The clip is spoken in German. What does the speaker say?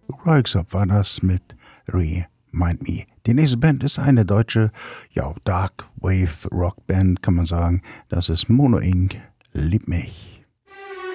Röyksopp war das mit Remind Me. Die nächste Band ist eine deutsche, Dark Wave Rock Band, kann man sagen. Das ist Mono Inc. Lieb mich.